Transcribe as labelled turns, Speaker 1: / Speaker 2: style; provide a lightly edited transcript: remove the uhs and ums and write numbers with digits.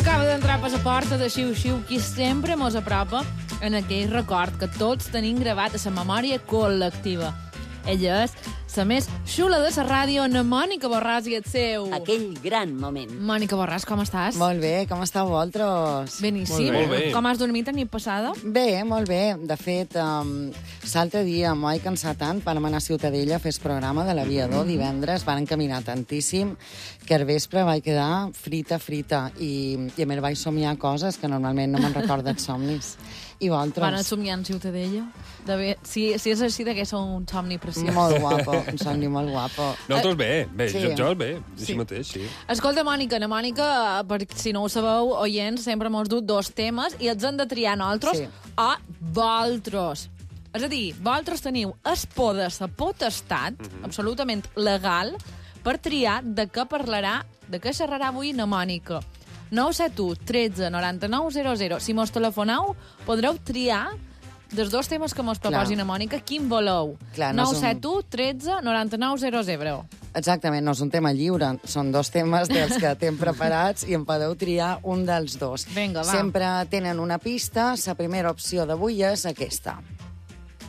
Speaker 1: Acaba d'entrar per la porta de Xiu-Xiu, qui sempre mos apropa en aquell record que tots tenim gravat a la memòria col·lectiva. Ella és la més xula de la ràdio, na Mònica Borràs i el seu...
Speaker 2: Aquell gran moment.
Speaker 1: Mònica Borràs, com estàs?
Speaker 3: Molt bé, com esteu vosaltres?
Speaker 1: Beníssim.
Speaker 4: Molt bé.
Speaker 1: Com has dormit la nit passada?
Speaker 3: Bé, molt bé. De fet, l'altre dia m'ho vaig cansar tant, vam anar a Ciutadella a fer el programa de l'aviador divendres, van caminar tantíssim que al vespre vaig quedar frita. I a més vaig somiar coses que normalment no me'n recordo els somnis. I vosaltres?
Speaker 1: Van a somiar en Ciutadella? Si és així, que és un somni preciós.
Speaker 3: Molt guapo, un somni molt guapo.
Speaker 4: Nosaltres bé,
Speaker 3: Sí.
Speaker 4: jo bé, així mateix, sí.
Speaker 1: Escolta, Mònica, na Mònica, per si no ho sabeu, oients, sempre m'has dut dos temes i els hem de triar nosaltres o vosaltres. És a dir, vosaltres teniu el poder, la potestat, absolutament legal, per triar de què parlarà, de què xerrarà avui na Mònica. 971 13 99 00. Si mos telefoneu, podreu triar dels dos temes que mos proposi na Mònica, quin voleu.
Speaker 3: Clar, no
Speaker 1: 971 13 99 00.
Speaker 3: Exactament, no és un tema lliure, són dos temes dels que tenim preparats i en podeu triar un dels dos.
Speaker 1: Vinga, va.
Speaker 3: Sempre tenen una pista, la primera opció d'avui és aquesta.